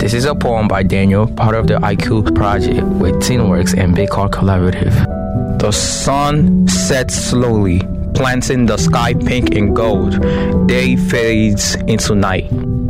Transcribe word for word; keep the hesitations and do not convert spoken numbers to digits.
This is a poem by Daniel, part of the I Q project with TeenWorks and Big Car Collaborative. The sun sets slowly, planting the sky pink and gold. Day fades into night.